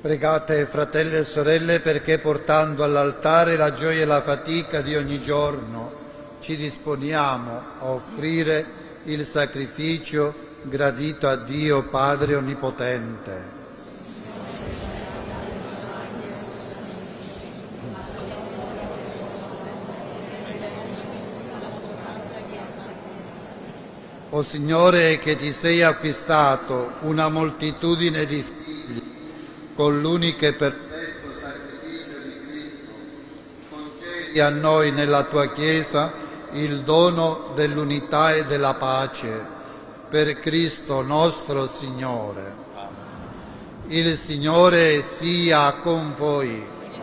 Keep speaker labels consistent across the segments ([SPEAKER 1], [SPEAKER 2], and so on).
[SPEAKER 1] Pregate, fratelli e sorelle, perché portando all'altare la gioia e la fatica di ogni giorno ci disponiamo a offrire il sacrificio gradito a Dio Padre Onnipotente. O Signore, che ti sei acquistato una moltitudine di figli con l'unico e perfetto sacrificio di Cristo, concedi a noi nella tua Chiesa il dono dell'unità e della pace, per Cristo nostro Signore. Il Signore sia con voi.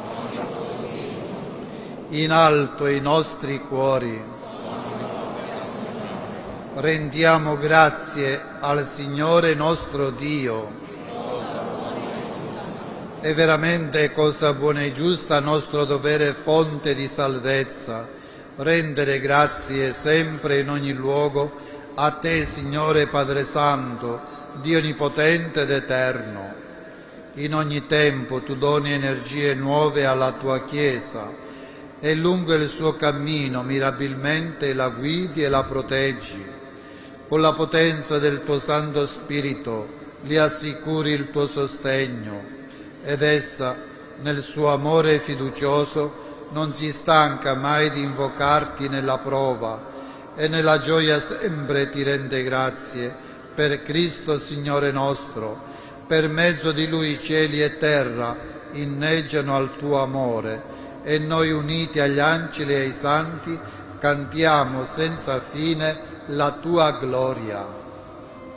[SPEAKER 1] In alto i nostri cuori. Rendiamo grazie al Signore nostro Dio. È veramente cosa buona e giusta, nostro dovere e fonte di salvezza, rendere grazie sempre in ogni luogo a Te, Signore Padre Santo, Dio Onnipotente ed Eterno. In ogni tempo Tu doni energie nuove alla Tua Chiesa e lungo il suo cammino mirabilmente la guidi e la proteggi. Con la potenza del Tuo Santo Spirito li assicuri il Tuo sostegno ed essa, nel suo amore fiducioso, non si stanca mai di invocarti nella prova e nella gioia sempre ti rende grazie per Cristo Signore nostro. Per mezzo di Lui cieli e terra inneggiano al Tuo amore e noi uniti agli angeli e ai santi cantiamo senza fine la Tua gloria.